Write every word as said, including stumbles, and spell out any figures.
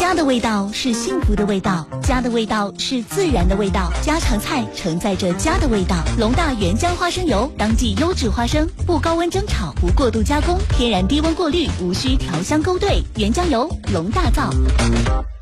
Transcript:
家的味道是幸福的味道，家的味道是自然的味道，家常菜承载着家的味道。龙大原浆花生油，当季优质花生，不高温蒸炒，不过度加工，天然低温过滤，无需调香勾兑。原浆油，龙大造。